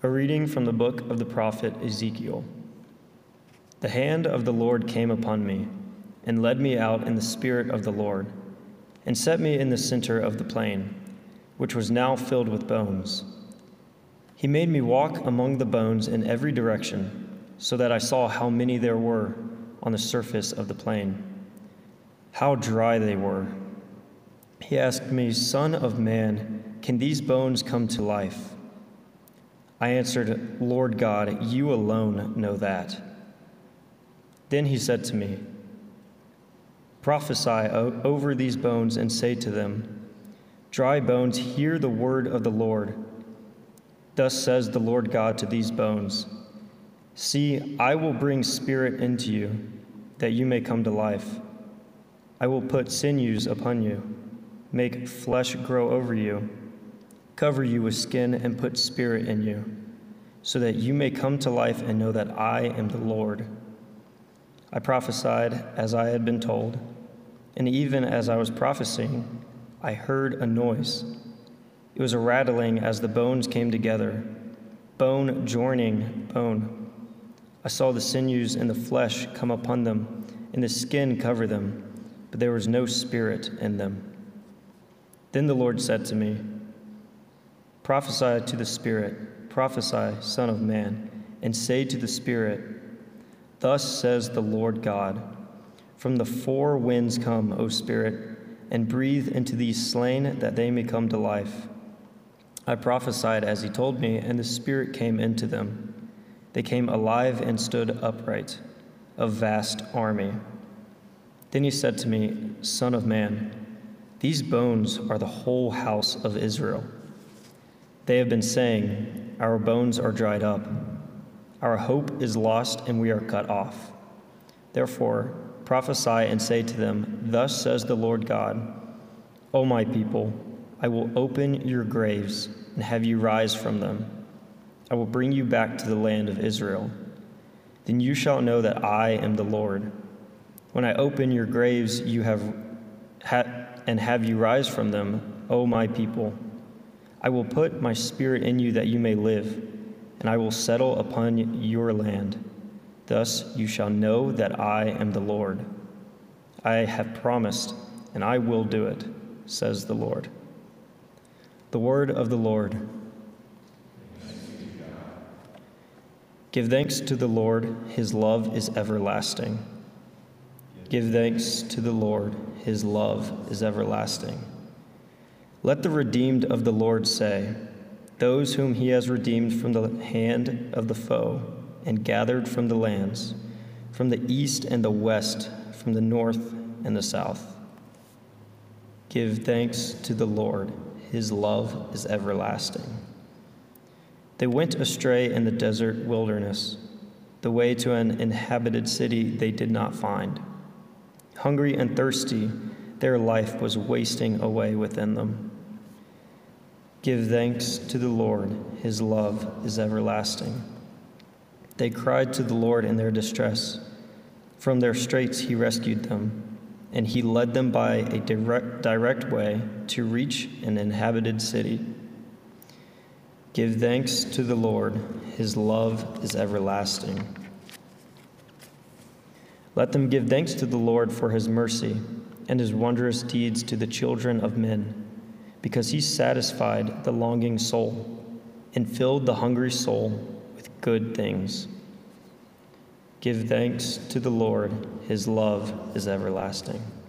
A reading from the book of the prophet Ezekiel. The hand of the Lord came upon me, and led me out in the spirit of the Lord, and set me in the center of the plain, which was now filled with bones. He made me walk among the bones in every direction, so that I saw how many there were on the surface of the plain, how dry they were. He asked me, "Son of man, can these bones come to life?" I answered, "Lord God, you alone know that." Then he said to me, "Prophesy over these bones and say to them, 'Dry bones, hear the word of the Lord. Thus says the Lord God to these bones, See, I will bring spirit into you, that you may come to life. I will put sinews upon you, make flesh grow over you, cover you with skin and put spirit in you, so that you may come to life and know that I am the Lord.' I prophesied as I had been told, and even as I was prophesying, I heard a noise. It was a rattling as the bones came together, bone joining bone. I saw the sinews and the flesh come upon them, and the skin cover them, but there was no spirit in them. Then the Lord said to me, Prophesy to the Spirit, prophesy, Son of man, and say to the Spirit, Thus says the Lord God, From the four winds come, O Spirit, and breathe into these slain that they may come to life. I prophesied as he told me, and the Spirit came into them. They came alive and stood upright, a vast army. Then he said to me, Son of man, these bones are the whole house of Israel. They have been saying, Our bones are dried up. Our hope is lost and we are cut off. Therefore, prophesy and say to them, Thus says the Lord God, O my people, I will open your graves and have you rise from them. I will bring you back to the land of Israel. Then you shall know that I am the Lord. When I open your graves and have you rise from them, O my people, I will put my spirit in you that you may live, and I will settle upon your land. Thus you shall know that I am the Lord. I have promised, and I will do it, says the Lord. The word of the Lord. Give thanks to the Lord, his love is everlasting. Give thanks to the Lord, his love is everlasting. Let the redeemed of the Lord say, Those whom he has redeemed from the hand of the foe and gathered from the lands, from the east and the west, from the north and the south. Give thanks to the Lord, his love is everlasting. They went astray in the desert wilderness. The way to an inhabited city they did not find. Hungry and thirsty, their life was wasting away within them. Give thanks to the Lord, his love is everlasting. They cried to the Lord in their distress. From their straits he rescued them, and he led them by a direct way to reach an inhabited city. Give thanks to the Lord, his love is everlasting. Let them give thanks to the Lord for his mercy and his wondrous deeds to the children of men, because he satisfied the longing soul and filled the hungry soul with good things. Give thanks to the Lord, his love is everlasting.